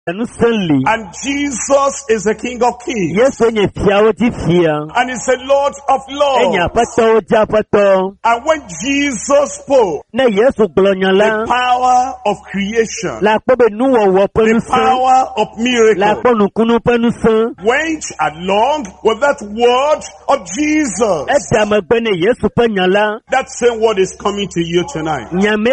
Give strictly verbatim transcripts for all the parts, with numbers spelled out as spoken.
And Jesus is the King of Kings. And He's the Lord of Lords. And when Jesus spoke, the power of creation, the power of miracle went along with that word of Jesus. That same word is coming to you tonight.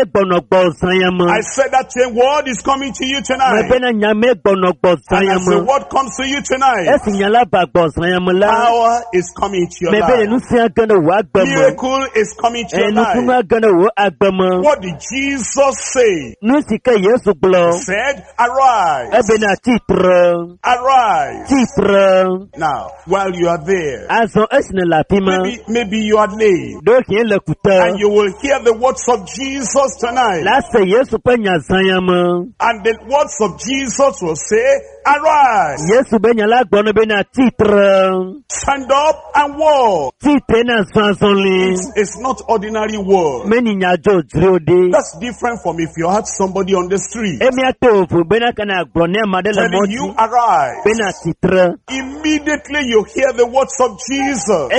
I said that same word is coming to you tonight. And as the word comes to you tonight, power is coming to your life. Miracle is coming to your life. What did Jesus say? He said, arise. Arise. Now, while you are there, maybe, maybe you are late, and you will hear the words of Jesus tonight. And the words of Jesus will say, arise. Stand up and walk. It's, it's not ordinary word. That's different from if you had somebody on the street telling you, arise. Immediately you hear the words of Jesus.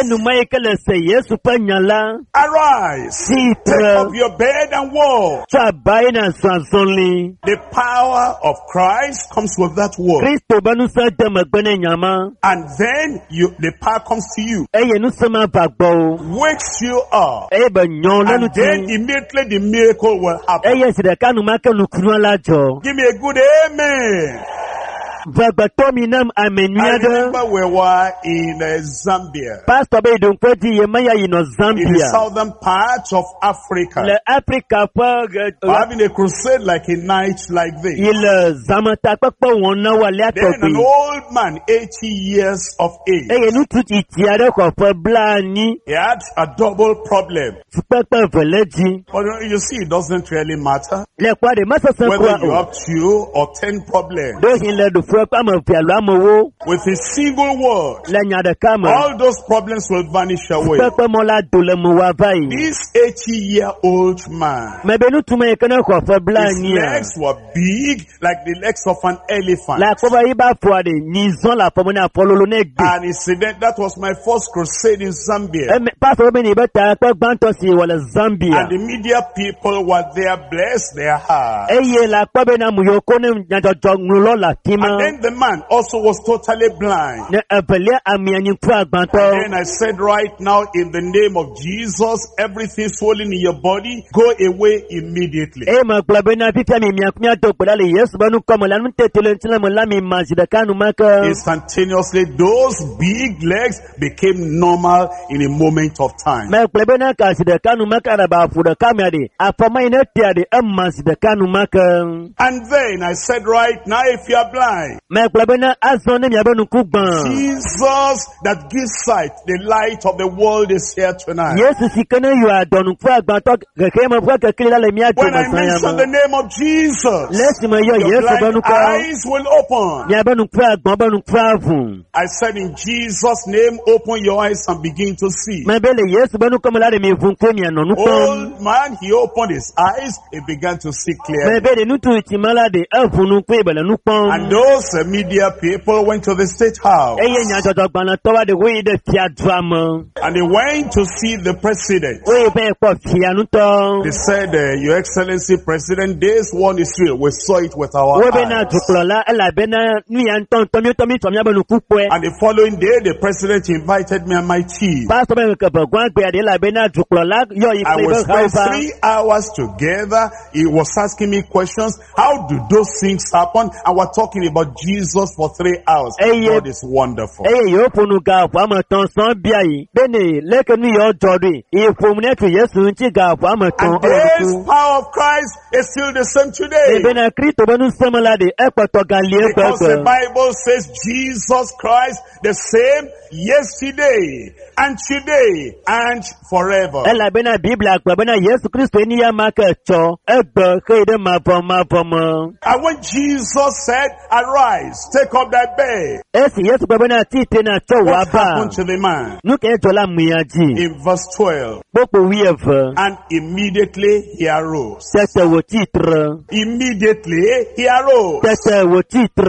Arise. Take up your bed and walk. The power of Christ comes with that word. And then you, the power comes to you, wakes you up, and then immediately the miracle will happen. Give me a good amen. I remember we were in uh, Zambia, in the southern part of Africa, having a crusade like a night like this. Then an old man, eighty years of age, he had a double problem. But you see, it doesn't really matter whether you have two or ten problems. With a single word, all those problems will vanish away. This eighty-year-old man, his legs were big like the legs of an elephant. And he said that, that was my first crusade in Zambia. And the media people were there, bless their heart. And then the man also was totally blind. And then I said, right now, in the name of Jesus, everything swollen in your body, go away immediately. Instantaneously, those big legs became normal in a moment of time. And then I said, right now, if you are blind, Jesus that gives sight, the light of the world is here tonight. When I mention the name of Jesus, your blind eyes will open. I said, in Jesus' name, open your eyes and begin to see. Old man, he opened his eyes, he began to see clearly. And those uh, media people went to the State House. And they went to see the president. They said, uh, Your Excellency, President, this one is real. We saw it with our eyes. And the following day, the president invited me and my team. I was spent three hours together. He was asking me questions. How do those things happen? And we're talking about Jesus for three hours. God is wonderful. And this power of Christ is still the same today. Because the Bible says Jesus Christ the same yesterday and today and forever. And when Jesus said, arise, Arise, take up thy bed. What happened to the man? In verse twelve. And immediately he arose. Immediately he arose.